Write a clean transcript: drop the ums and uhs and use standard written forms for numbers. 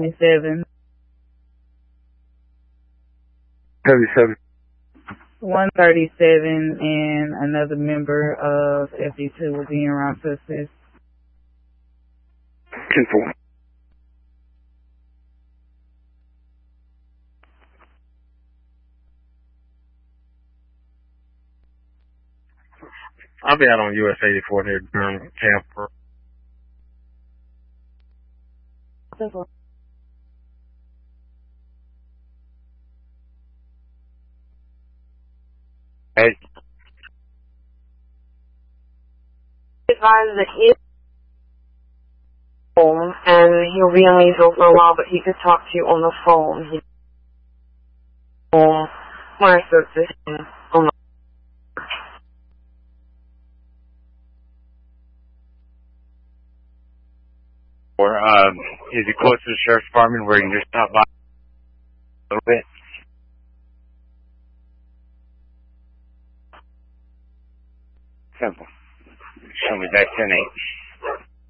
177. 77. 137 and another member of FD2 will be en route to assist. 10-4. I'll be out on US 84 near Durham Camp. Hey. Advise that he's home and he'll be unusual for a while, but he could talk to you on the phone. He's home when I spoke to him on the Or, is he close to the sheriff's department where you can just stop by a little bit? Simple. Show me back 10-8.